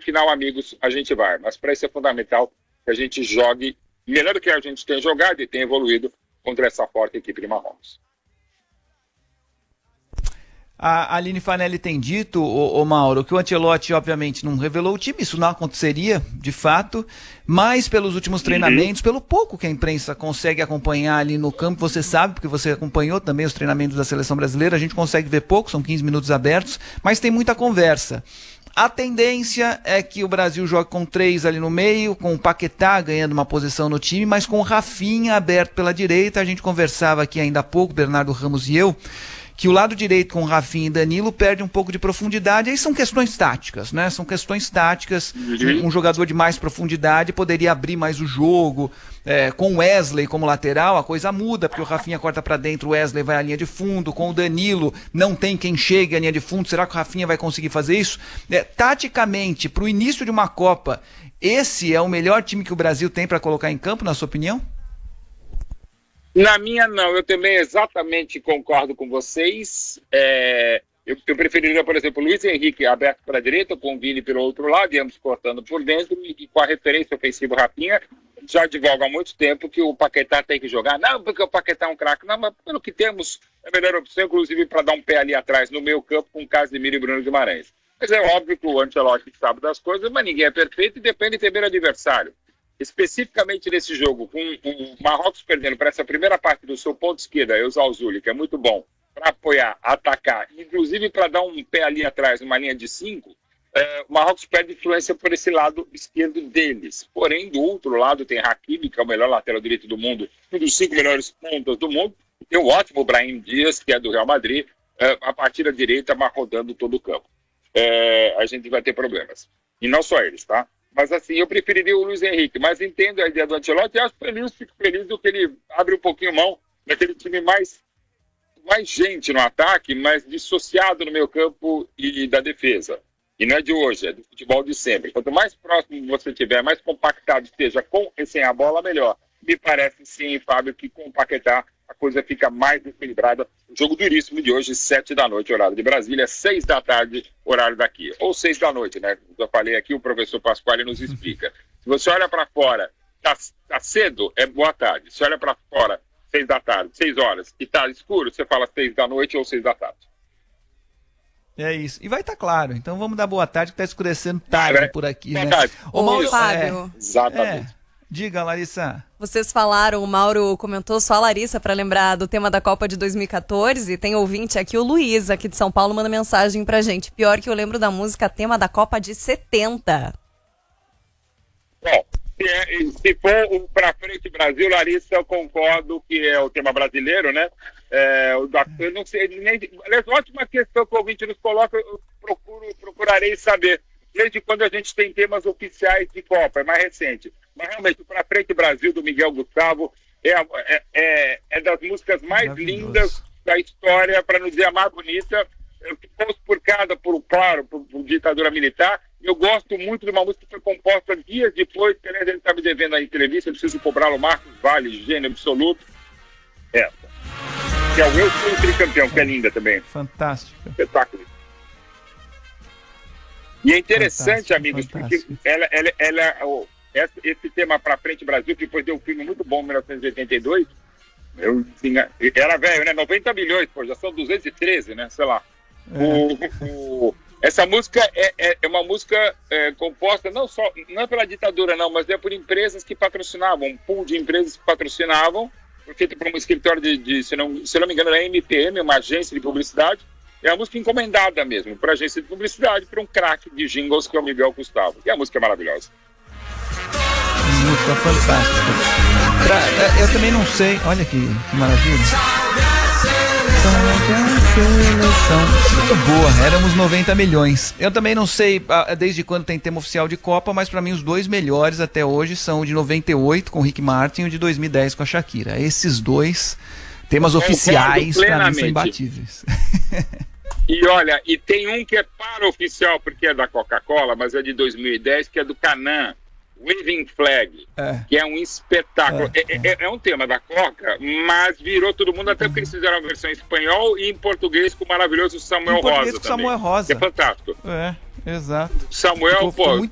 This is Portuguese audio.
semifinal, amigos, a gente vai. Mas para isso é fundamental que a gente jogue melhor do que a gente tem jogado e tem evoluído contra essa forte equipe de Marrocos. A Aline Fanelli tem dito, Mauro, que o Ancelotti obviamente não revelou o time, isso não aconteceria de fato, mas pelos últimos treinamentos, pelo pouco que a imprensa consegue acompanhar ali no campo, você sabe, porque você acompanhou também os treinamentos da seleção brasileira, a gente consegue ver pouco, são 15 minutos abertos, mas tem muita conversa. A tendência é que o Brasil jogue com 3 ali no meio, com o Paquetá ganhando uma posição no time, mas com o Rafinha aberto pela direita. A gente conversava aqui ainda há pouco, Bernardo Ramos e eu, que o lado direito com Rafinha e Danilo perde um pouco de profundidade. Aí são questões táticas, né? São questões táticas. Um jogador de mais profundidade poderia abrir mais o jogo. Com o Wesley como lateral, a coisa muda, porque o Rafinha corta para dentro, o Wesley vai à linha de fundo. Com o Danilo, não tem quem chegue à linha de fundo. Será que o Rafinha vai conseguir fazer isso? Taticamente, para o início de uma Copa, esse é o melhor time que o Brasil tem para colocar em campo, na sua opinião? Na minha, não. Eu também exatamente concordo com vocês. Eu preferiria, por exemplo, o Luiz Henrique aberto para a direita, com o Vini pelo outro lado, e ambos cortando por dentro, e com a referência ofensiva Rafinha. Já advoga há muito tempo que o Paquetá tem que jogar. Não, porque o Paquetá é um craque. Não, mas pelo que temos, é a melhor opção, inclusive para dar um pé ali atrás no meio campo com Casemiro e Bruno Guimarães. Mas é óbvio que o Ancelotti sabe das coisas, mas ninguém é perfeito e depende também do adversário. Especificamente nesse jogo, com o Marrocos perdendo para essa primeira parte do seu ponto esquerda, o Zalzouli, que é muito bom para apoiar, atacar, inclusive para dar um pé ali atrás, numa linha de 5, o Marrocos perde influência por esse lado esquerdo deles. Porém, do outro lado tem Hakimi, que é o melhor lateral direito do mundo, um dos 5 melhores pontas do mundo, e tem o ótimo Brahim Dias, que é do Real Madrid, a partir da direita, mas rodando todo o campo. A gente vai ter problemas. E não só eles, tá? Mas assim, eu preferiria o Luiz Henrique, mas entendo a ideia do Ancelotti e fico feliz do que ele abre um pouquinho mão daquele time mais gente no ataque, mas dissociado no meio campo e da defesa. E não é de hoje, é do futebol de sempre. Quanto mais próximo você tiver, mais compactado esteja com e sem a bola, melhor. Me parece sim, Fábio, que com o Paquetá a coisa fica mais equilibrada. O jogo duríssimo de hoje, 7 da noite, horário de Brasília, 6 da tarde, horário daqui. Ou 6 da noite, né? Eu falei aqui, o professor Pasquale nos explica. Se você olha para fora, tá cedo, é boa tarde. Se olha para fora, 6 da tarde, 6 horas, e tá escuro, você fala 6 da noite ou 6 da tarde. É isso. E vai estar claro. Então vamos dar boa tarde, que está escurecendo tarde por aqui, né? Ô, Fábio. Exatamente. Diga, Larissa. Vocês falaram, o Mauro comentou só a Larissa para lembrar do tema da Copa de 2014. Tem ouvinte aqui, o Luiz, aqui de São Paulo, manda mensagem pra gente. Pior que eu lembro da música tema da Copa de 70. Bom, se for o Pra Frente Brasil, Larissa, eu concordo que é o tema brasileiro, né? Eu não sei, aliás, ótima questão que o ouvinte nos coloca, eu procurarei saber. Desde quando a gente tem temas oficiais de Copa, é mais recente. Mas realmente, o Pra Frente Brasil, do Miguel Gustavo, é das músicas mais lindas da história, para não dizer a mais bonita, conspurcada por ditadura militar. Eu gosto muito de uma música que foi composta dias depois, que ele está me devendo a entrevista, eu preciso cobrá-lo, Marcos Vale, gênio absoluto. Essa. Que é o Eu Sou o Tricampeão, que é linda também. Fantástico. Espetáculo. E é interessante, amigos, porque esse tema Pra Frente Brasil, que depois deu um filme muito bom em 1982, era velho, né? 90 milhões, já são 213, né? Sei lá. Essa música é uma música composta não é pela ditadura, não, mas é por empresas que patrocinavam, um pool de empresas que patrocinavam, feita por um escritório se não me engano, era a MPM, uma agência de publicidade. É a música encomendada mesmo, para agência de publicidade, para um craque de jingles que é o Miguel Gustavo. E a música é maravilhosa. Música fantástica. Eu também não sei, olha que maravilha. Muito boa, éramos 90 milhões. Eu também não sei desde quando tem tema oficial de Copa, mas para mim os dois melhores até hoje são o de 98 com o Rick Martin e o de 2010 com a Shakira. Esses dois temas oficiais para mim são imbatíveis. E olha, e tem um que é para-oficial, porque é da Coca-Cola, mas é de 2010, que é do Canaan, Waving Flag, que é um espetáculo. É um tema da Coca, mas virou todo mundo, até porque eles fizeram a versão em espanhol e em português com o maravilhoso Samuel Rosa também. Samuel Rosa. Que é fantástico. Exato. Samuel,